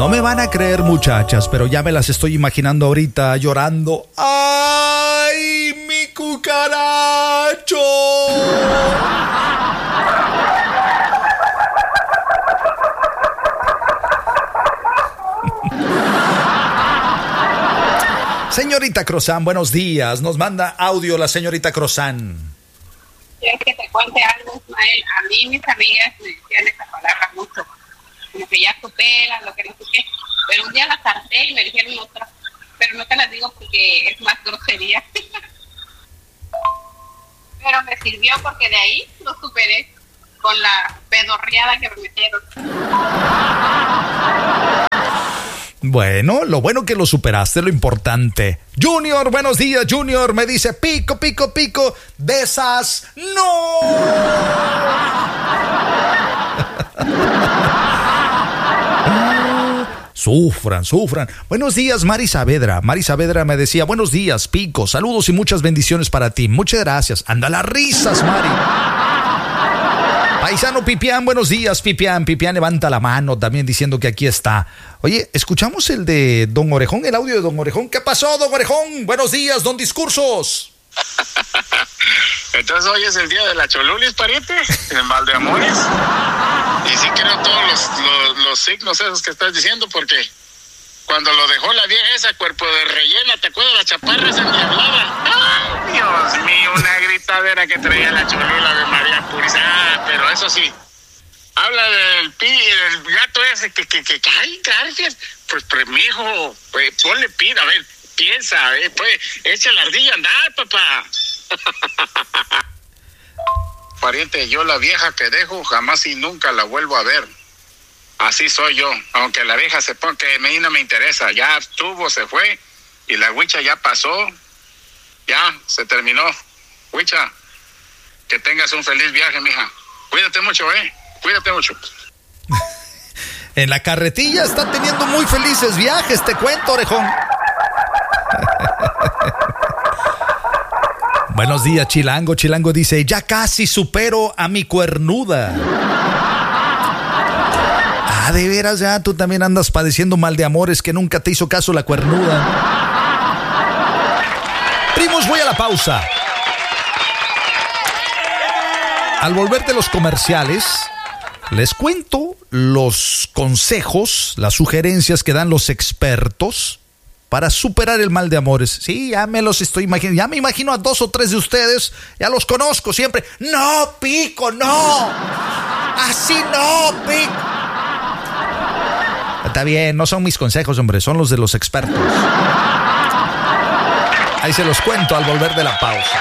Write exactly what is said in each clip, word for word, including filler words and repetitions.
No me van a creer, muchachas, pero ya me las estoy imaginando ahorita llorando. ¡Ay, mi cucaracho! Señorita Crozán, buenos días. Nos manda audio la señorita Crozán. ¿Quieres que te cuente algo, Ismael? A mí mis amigas me decían esa palabra mucho, como que ya superan, lo que no sé qué. Pero un día las harté y me dijeron otra, pero no te las digo porque es más grosería. Pero me sirvió porque de ahí lo superé con la pedorreada que me metieron. Bueno, lo bueno que lo superaste, lo importante. Junior, buenos días, Junior. Me dice, pico, pico, pico, besas, no. Sufran, sufran. Buenos días, Mari Saavedra. Mari Saavedra me decía, buenos días, Pico. Saludos y muchas bendiciones para ti. Muchas gracias. Anda las risas, Mari. Paisano Pipián, buenos días, Pipián. Pipián levanta la mano también diciendo que aquí está. Oye, escuchamos el de Don Orejón, el audio de Don Orejón. ¿Qué pasó, Don Orejón? Buenos días, Don Discursos. Entonces hoy es el día de la Cholulis, pariente, en Valdeamores. Y sí creo todos los, los, los signos esos que estás diciendo, porque cuando lo dejó la vieja esa, cuerpo de rellena, ¿te acuerdas? La chaparra esa endiablada. ¡Ay, Dios mío! Una gritadera que traía la Cholula de María Purísima. Ah, pero eso sí, habla del pi, del gato ese que, que, que, ay, gracias. Pues, pues, mijo, pues, ponle pin, a ver, piensa, eh, pues, echa la ardilla a andar, papá. Pariente, yo la vieja que dejo jamás y nunca la vuelvo a ver. Así soy yo, aunque la vieja se ponga, que a mí no me interesa, ya estuvo, se fue, y la huicha ya pasó, ya, se terminó. Huicha, que tengas un feliz viaje, mija. Cuídate mucho, eh, cuídate mucho. En la carretilla está teniendo muy felices viajes, te cuento, Orejón. Buenos días, Chilango. Chilango dice, ya casi supero a mi cuernuda. Ah, de veras, ya tú también andas padeciendo mal de amores que nunca te hizo caso la cuernuda. Primos, voy a la pausa. Al volver de los comerciales, les cuento los consejos, las sugerencias que dan los expertos para superar el mal de amores. Sí, ya me los estoy imaginando. Ya me imagino a dos o tres de ustedes. Ya los conozco siempre. No, Pico, no. Así no, Pico. Está bien, no son mis consejos, hombre. Son los de los expertos. Ahí se los cuento al volver de la pausa.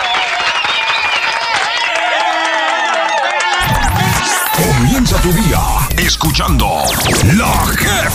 Comienza tu día escuchando La Jefa.